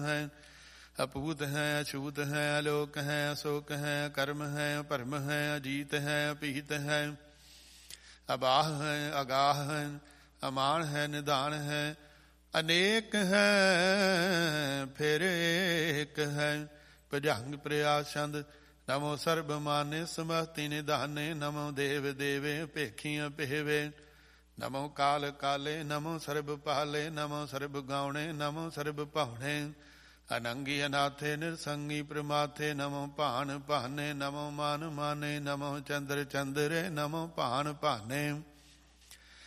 ਹੈ। ਅਪੂਤ ਹੈ, ਅਛੂਤ ਹੈ, ਅਲੋਕ ਹੈ, ਅਸੋਕ ਹੈ, ਅਕਰਮ ਹੈ, ਅਭਰਮ ਹੈ, ਅਜੀਤ ਹੈ, ਅਭੀਤ ਹੈ, ਅਬਾਹ ਹੈ, ਅਗਾਹ ਹੈ, ਅਮਾਨ ਹੈ, ਨਿਧਾਨ ਹੈ, ਅਨੇਕ ਹੈ, ਫਿਰ ਏਕ ਹੈ। ਭੁਜੰਗ ਪ੍ਰਿਆਸੰਦ ਨਮੋ ਸਰਬ ਮਾਨੇ ਸਮਹਤੀ ਨਿਧਾਨੇ। ਨਮੋ ਦੇਵ ਦੇਵੇ ਭੇਖੀਆਂ ਭੇਵੇ। ਨਮੋ ਕਾਲ ਕਾਲੇ ਨਮੋ ਸਰਬ ਪਾਲੇ। ਨਮੋ ਸਰਬ ਗਾਉਣੇ ਨਮੋ ਸਰਬ ਭਾਉਣੇ। ਅਨੰਗੀ ਅਨਾਥੇ ਨਿਰਸੰਗੀ ਪ੍ਰਮਾਥੇ। ਨਮੋ ਭਾਨ ਭਾਨੇ ਨਮੋ ਮਾਨ ਮਾਨੇ। ਨਮੋ ਚੰਦਰ ਚੰਦਰੇ ਨਮੋ ਭਾਨ ਭਾਨੇ।